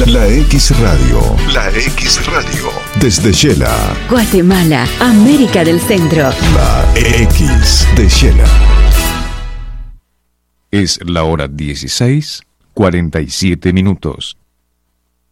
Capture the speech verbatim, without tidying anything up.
La, la X Radio. La X Radio. Desde Shela. Guatemala, América del Centro. La X de Shela. Es la hora dieciséis, cuarenta y siete minutos.